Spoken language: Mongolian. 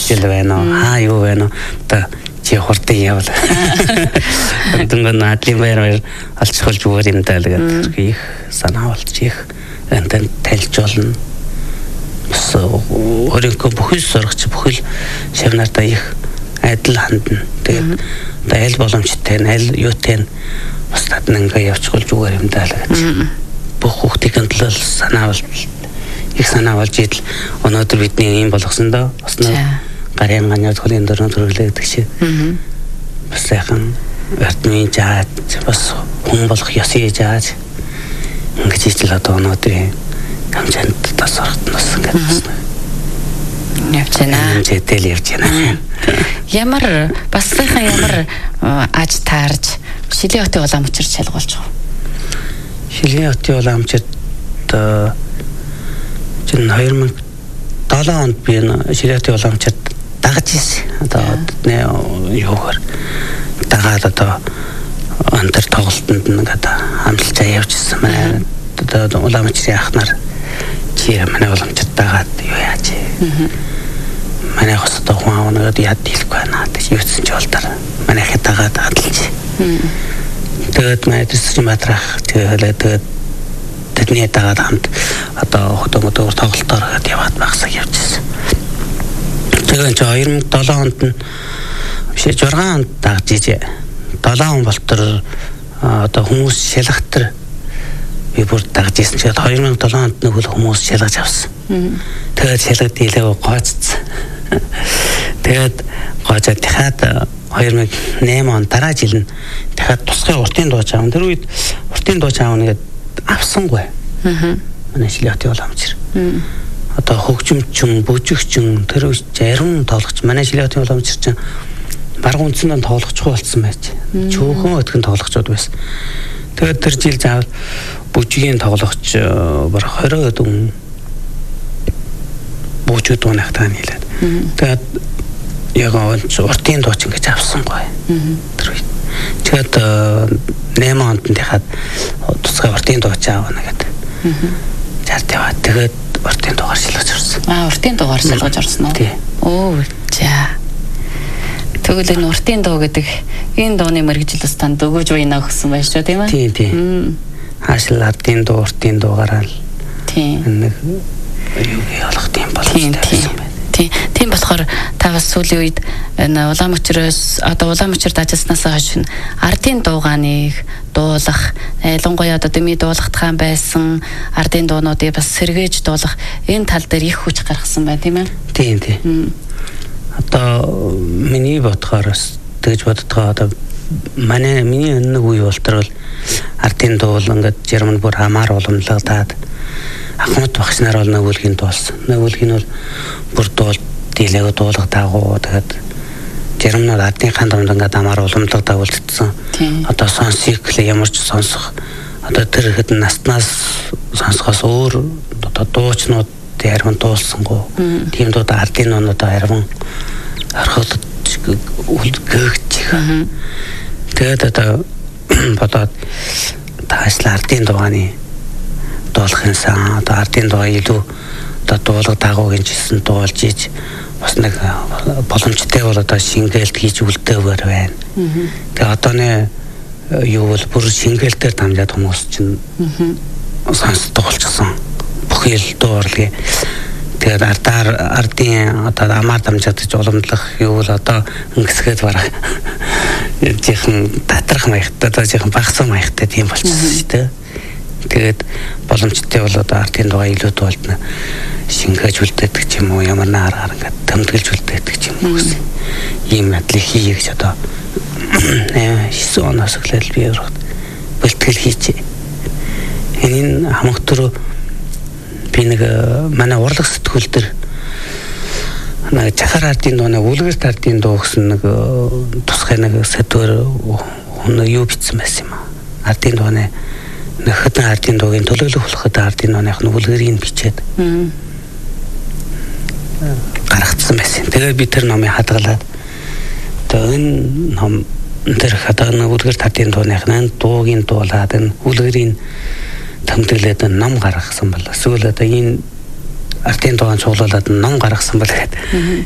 хичээл байна уу? Юу байна уу? Одоо чи хурдан явал. Дүнгийн наадлын байр алчхуулж өгөр юм даа гэдэг их санаа болж их энтэн тайлж болно. Бас өөрийнхөө бүхэл сургач бүхэл семинартаа их адил хандна. Тэгээд аль боломжтой аль юутай бас татна ингээ явчихулж өгөр юм даа гэж. Бүх хүүхдийн төлөө санаа болж их санаа болж идэл өнөөдөр бидний юм болгосон доо бас гарын ганьяд хөлийн дөрөв төрөлөдөг шиг. Бас сайхан эрдмийн жаад бас хүн болох ёсыг жаад ингэж ижил одоо өнөөдрийн хамчанд тасрахтнаас ингэж явж байна. Житэл явж байна. Ямар бас сайхан ямар аж таарж Шилийн хотын улаан мөчөрч шалгуулж байгаа. Шилийн хотын улаан мөчөрт чин 2007 онд би Шилийн хотын улаан мөчөрт дагаж ирсэн. Одоо юугаар дагаад одоо антер тоглолтод ингээд хамталж явжсэн. Манай одоо улаан мөчрийн ах нар чи манай улаан мөчөрт дагаад юу яаж. Манай хос одоо хүн аваад яд хэлэхгүй байна. Тэг юусэн ч болдоор манай хэд дагаад хадалж. Тэгээд мэдэрч матрах тэгээд тэдний дагаад хамт одоо хөдөө тоглолтоор яваад багсаг явжсэн. Тэгээд 2007 онд нь биш 6 онд дагж ижээ. 7 он болтор одоо хүмүүс шалгахтар би бүр дагж ирсэн чинь 2007 онд нэг хүмүүс шалгаж авсан. Тэгээд шалгад дийлээ гооцсон. Тэгээд гоочод дахиад 2008 он дараа жил нь дахиад тусгай уртын дууч аав. Тэр үед уртын дууч аав нэгэд авсангүй. Манай Шилийн хотын улаан мөчөр. Одоо хөгжимчин, бүжигчин, тэр үед зарим тоглогч манай Шилийн хотын улаан мөчөр чинь баг үндсэндээ тоглогчгүй болсон байж. Чөөхөн өтгөн тоглогчуд байсан. Тэгээд тэр жил заавал бүжигийн тоглогч баг 20 өдөн бүжиг дуунах таа нийлээд. Тэгээд яг уртын дууч ингэж авсангүй. Тэр үед. Тэгээд 8 онд дахиад тусгай уртын дууч аавна гэдэг. Жарт яваад тэгээд уртын дуугаар шилгэж орсон. Уртын дуугаар шилгэж орсон уу? Тий. Оо за. Тэгвэл энэ уртын дуу гэдэг энэ дууны мэргэжил устанд өгөөж байна гэсэн байж шүү тийм ээ? Тий. Хаашил ардын дуу уртын дуугаараа л. Тий. Нэг юу ялах тийм боломжтой. Тийм болохоор та бас сүүлийн үед энэ улаан мөчрөөс одоо улаан мөчөрд ажилласнаас хойш ардын дуугааныг дуулах, ялангуяа одоо дэмий дуулахт хаан байсан ардын дуунуудыг бас сэргээж дуулах энэ тал дээр их хүч гаргасан байна тийм ээ? Тийм. Одоо миний бодохоор тэгж боддгоо одоо миний нэг үе болтол ардын дуул ингээд Жерман бүр хамаар уламжлагтаад Ахмад багш нар бол нөгөөлгийн дуулсан. Нөгөөлгийн бол бүр дийлэг дуулах дагуу тэгээд Жермнод ардынхаа дунд ингээд амаар уламжлагтаа үлдсэн. Одоо сонсыг ямар ч сонсох одоо тэр хэд наснаас сонсохоос өөр одоо дуучнууд ярман дуулсангүй. Тийм дууд ардын нуунууд ярман орхолд гэгч. Тэгээд одоо бодоод таашлаа ардын дуугааны дуулахын сан одоо ардын дуу илүү одоо дуулах дагуугийн жилсэн дуулж иж бас нэг боломжтой бол одоо шингээлт хийж үлдээвэр байна. Тэгээ одооны юу бол бүр шингээлтээр дамжаад хүмүүс чинь сонсдог болчихсон. Бүхэл дуурлыг тэгээд ардын одоо амаар дамжаад ч уламжлах юу бол одоо ингэсгээд барах жихэн татрах маягтай одоо жихэн багсан маягтай тийм болчихсон шүү дээ. Тэгээд боломжтой бол одоо ардын дуугаа илүү дуулна шингээж үлдээдэг ч юм уу ямар наараар ингээд тэмдэглэж үлдээдэг ч юм уу гэсэн ийм мэдлэг хийе гэж одоо 9 оноос эхлээл би бэлтгэл хийчихэ. Энэ хамагтөр би нэг манай урлаг сэтгүүл дээр нэг Чахар ардын дууны үлгэрт ардын дуу гэсэн нэг тусгай нэг сэтгүүр юу бичсэн байсан юм аа. Ардын дууны хэдэн ардын дуугийн төлөөлөх болоход ардын дууных нь үлгэрийг бичээд гаргацсан байсан. Тэгээд би тэр номыг хадгалаад тэгээд энэ ном тэр хадгална үлгэрт ардын дууных нь дуугийн дуулаад энэ үлгэрийн тэмдэглээд ном гаргасан бол эсвэл одоо энэ ардын дуугийн цуглуулад ном гаргасан бол гэхэд